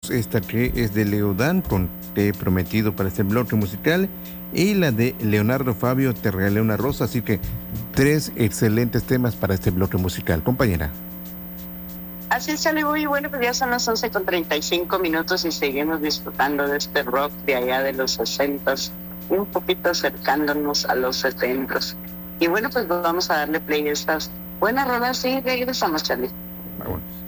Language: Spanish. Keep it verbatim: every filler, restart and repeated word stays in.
Esta que es de Leodán con Te he prometido para este bloque musical, y la de Leonardo Fabio, Te regalé una rosa. Así que tres excelentes temas para este bloque musical, compañera. Así es, Charlie. Muy bueno, pues ya son las once con treinta y cinco minutos y seguimos disfrutando de este rock de allá de los sesentas, un poquito acercándonos a los setentas. Y bueno, pues vamos a darle play a estas buenas rolas y regresamos, Charlie. Vámonos.